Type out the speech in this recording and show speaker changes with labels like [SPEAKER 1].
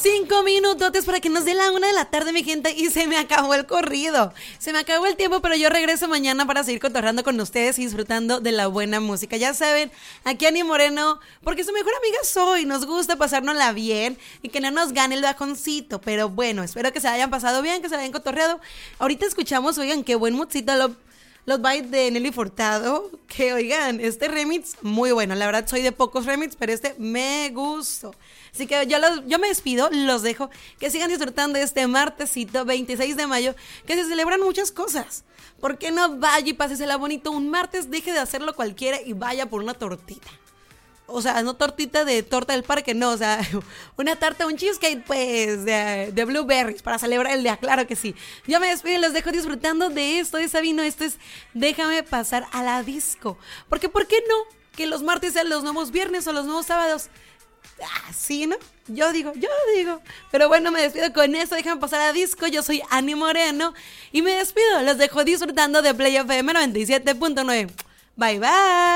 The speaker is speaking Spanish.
[SPEAKER 1] 5 minutos para que nos dé la 1 de la tarde, mi gente, y se me acabó el corrido. Se me acabó el tiempo, pero yo regreso mañana para seguir cotorreando con ustedes y disfrutando de la buena música. Ya saben, aquí Ani Moreno, porque su mejor amiga soy, nos gusta pasárnosla bien y que no nos gane el bajoncito. Pero bueno, espero que se hayan pasado bien, que se hayan cotorreado. Ahorita escuchamos, oigan, qué buen moodcito los Bites de Nelly Furtado, que oigan, este remix muy bueno, la verdad soy de pocos remix, pero este me gustó. Así que yo me despido, los dejo, que sigan disfrutando de este martesito 26 de mayo, que se celebran muchas cosas. ¿Por qué no vaya y pásesela bonito un martes? Deje de hacerlo cualquiera y vaya por una tortita. O sea, no tortita de torta del parque, no, o sea, una tarta, un cheesecake, pues, de blueberries para celebrar el día, claro que sí. Yo me despido y los dejo disfrutando de esto, de Sabino, esto es Déjame pasar a la disco. Porque, ¿por qué no? Que los martes sean los nuevos viernes o los nuevos sábados. Ah, sí, ¿no? Yo digo. Pero bueno, me despido con eso, déjame pasar a disco. Yo soy Ani Moreno y me despido, los dejo disfrutando de Play FM 97.9. Bye, bye.